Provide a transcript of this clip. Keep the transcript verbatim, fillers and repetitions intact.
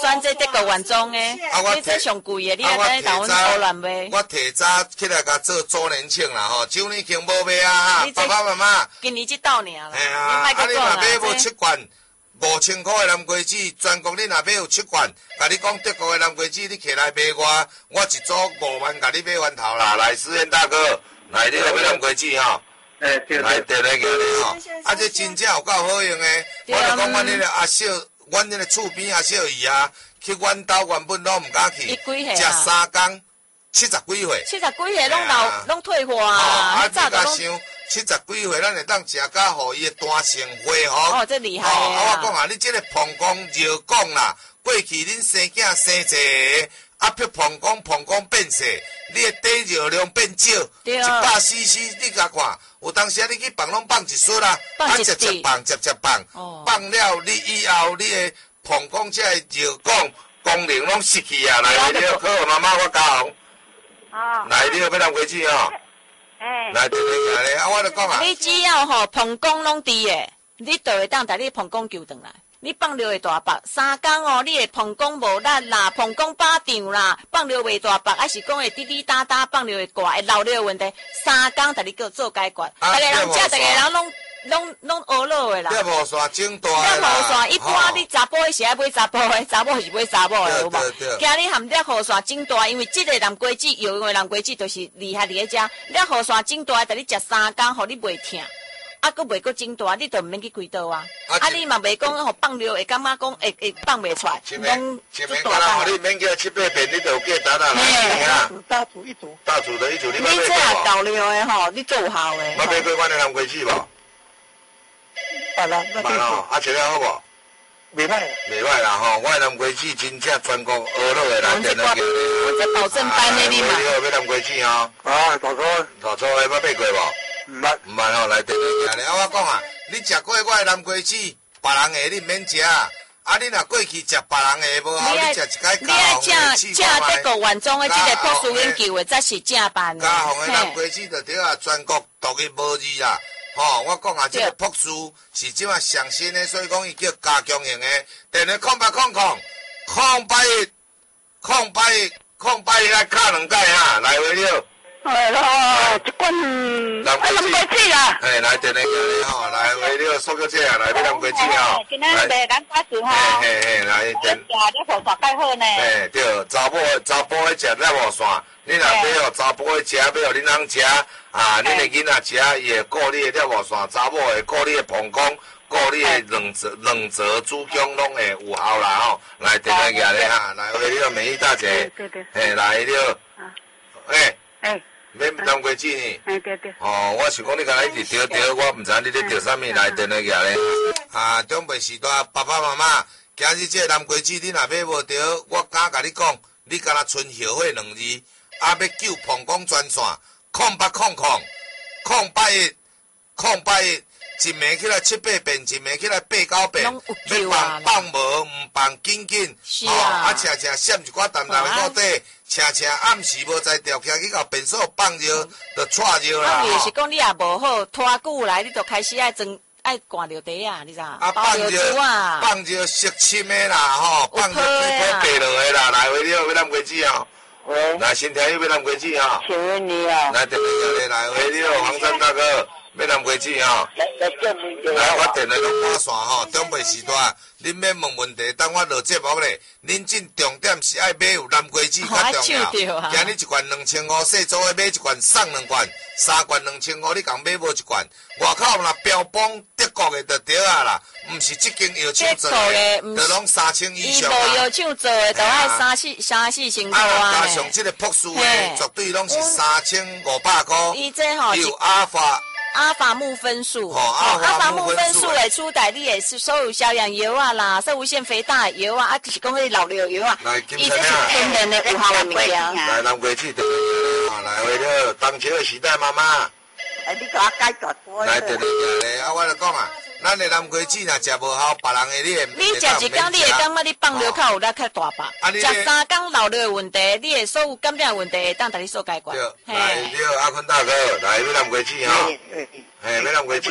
选这德国原装的，你这上贵的，你还在台湾胡乱卖。 我提早起来甲做周年庆啦吼，周年庆无卖啊哈，爸爸妈妈。 今年即到年啦， 哎呀，啊你若买无七罐五千块的南瓜子，全国你若买有七罐，甲你讲德国的南瓜子，你起来买我，我一组五万，甲你买完头啦。来，思燕大哥，来你来买南瓜子吼。 哎，对来，电来个咧吼，啊，这真正有够好用诶！我就讲阮迄个阿小，阮迄个厝边阿小姨啊，去阮兜原本拢毋敢去，食三工，七十几岁， 七十几岁拢老拢退化啊！ 啊，你甲想，七十几岁咱会当食甲，互伊诶单性恢复。 哦，这厉害啊！ 啊，我讲啊，你这个膀胱热讲啦，过去恁生囝生一个。啊，譬膀胱膀胱变细，你的底热量变少，一百 C C 你甲看，有当时啊你去放拢放一撮啦，啊直直放直直放，放了你以后你的膀胱这热讲功能拢失去啊！来，你好，好妈妈我教。 哦。 来，你好，要南瓜子哦。 哎。 来，对对对，啊，我就讲啊。 你只要吼膀胱拢低的，你就会当把你膀胱救回来。你放尿会大白，三工哦，你的膀胱无力啦，膀胱饱胀啦，放尿袂大白，还是讲会滴滴答答，放尿会挂，会漏尿问题，三工逐日叫做解决。逐个人食，逐个人拢拢拢学老的啦。 尿毛线整大啦。尿毛线一般你查甫的是爱买查甫的，查某是买查某的，有无？今日含尿毛线整大，因为即个南瓜子，有用的南瓜子就是厉害伫咧食，尿毛线整大，逐日食三工，互你袂疼。啊，佫袂佫整大，你就毋免去开刀啊！啊，你嘛袂讲吼放尿会感觉讲会会放袂出来， 拢一免干啦，你免叫七八遍，你就有价值啦。 嘿，大煮一煮， 大煮的一煮，你你这也够料的吼，你做有效的。 捌买过阮的南瓜子无？ 捌啦， 捌哦，啊，吃了好无？ 袂歹， 袂歹啦吼，我的南瓜子真正全国学落的来电来叫。 我这保证班的你嘛。 你好，买南瓜子哦。 啊，大错， 大错的，捌买过无？ 毋捌， 毋捌吼，来电来叫咧。啊，我讲啊，你食过我的南瓜子，别人的你毋免食。啊，你若过去食别人的无好，你食一摆加红的试看卖。德国原装的这个博士研究的，才是正版的。 加红的南瓜子就对啊，全国独一无二啦。吼，我讲啊，这个博士是即摆上新的，所以讲伊叫加强型的。电话空八空空空八一空八一空八一来敲两摆哈，来回了。 哎咯，一罐南瓜子啦。 哎，来电话叫你吼，来回了苏小姐啊，来买南瓜子吼。 今仔卖南瓜子吼。 嘿嘿嘿，来电。 食了无煞介好呢。 哎，对，查甫查甫的食了无线，你若买互查甫的食，买互恁翁食，啊，恁的囡仔食，伊会顾你的了无线，查某会顾你的膀胱，顾你的两折两折子宫拢会有效啦吼。来电话叫你哈，来回了美丽大姐。 对对。 嘿，来了。哎。 哎。 买南瓜子呢？ 哎对对。 哦，我是讲你刚才一直钓钓，我毋知你咧钓啥物来电话个咧。啊，长辈时代爸爸妈妈，今日这南瓜子你若买无着，我敢甲你讲，你敢若剩后悔两字，啊要救膀胱专线，空八空空，空八一，空八一，一暝起来七八遍，一暝起来八九遍，要放放无，毋放紧紧， 是啊， 啊车车闪一寡淡淡的到底。车车暗时无在调徛去到便所放热，就踹热啦。 啊，伊是讲你也无好，拖久来你就开始爱装爱灌着茶啊，你知影？ 啊，放热放热湿浸的啦，吼，放热水泡白落的啦，来回了要南瓜子哦。 喂。 来，新天要南瓜子哦。 请问你啊。 来，电话叫你来回了，黄山大哥，要南瓜子哦。 来来证明一下。 来，我电话拢挂线吼，长辈时代。恁免问问题，等我落节目咧。恁真重点是爱买有南瓜子较重要。今日一罐两千五，细组的买一罐送两罐，三罐两千五，你共买无一罐。外口若标榜德国的就对啊啦，毋是即间药厂做的，就拢三千以上啊。 伊无药厂做的，就爱三四三四千块啊。 加上即个朴素的，绝对拢是三千五百块。 伊这吼有阿法。 阿法木分数， 哦，阿法木分数的出代，你也是所有消氧油啊啦，所有腺肥大油啊，啊就是讲迄老料油啊，伊这是天然的有效的物件。 来，南瓜子，来为了当前的时代，妈妈。 哎，你给我解决过。 来，对对对，啊，我就讲啊，咱的南瓜子若食无好，别人的你会。 你食一工，你会感觉你放尿较有力较大把。食三工老了的问题，你的所有感染问题，当大你所解决。 来，你好，阿坤大哥，来买南瓜子哈。哎，买南瓜子。